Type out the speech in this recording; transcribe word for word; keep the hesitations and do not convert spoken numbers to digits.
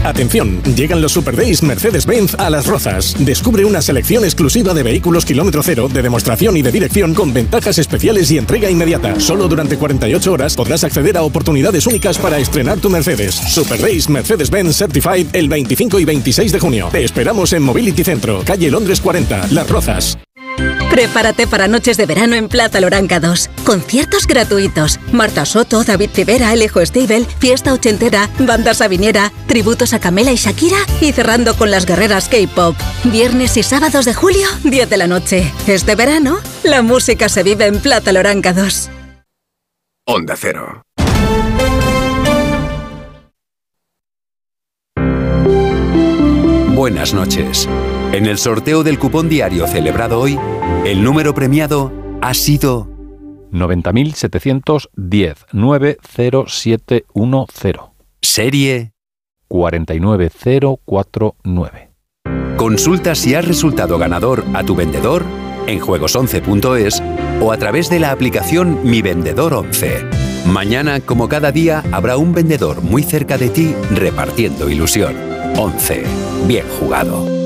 Atención, llegan los Super Days Mercedes-Benz a Las Rozas. Descubre una selección exclusiva de vehículos kilómetro cero, de demostración y de dirección con ventajas especiales y entrega inmediata. Solo durante cuarenta y ocho horas podrás acceder a oportunidades únicas para estrenar tu Mercedes. Super Days Mercedes-Benz Certified el veinticinco y veintiséis de junio. Te esperamos en Mobility Centro, calle Londres cuarenta, Las Rozas. Prepárate para noches de verano en Plaza Loranga dos. Conciertos gratuitos. Marta Soto, David Civera, Alejo Stivel, Fiesta Ochentera, Banda Sabinera, tributos a Camela y Shakira y cerrando con las guerreras K-pop. Viernes y sábados de julio, diez de la noche. Este verano, la música se vive en Plaza Loranga dos. Onda Cero. Buenas noches. En el sorteo del cupón diario celebrado hoy, el número premiado ha sido noventa mil setecientos diez, nueve cero siete uno cero. Serie cuatro nueve cero cuatro nueve. Consulta si has resultado ganador a tu vendedor en juegos once punto es o a través de la aplicación Mi Vendedor once. Mañana, como cada día, habrá un vendedor muy cerca de ti repartiendo ilusión. once. Bien jugado.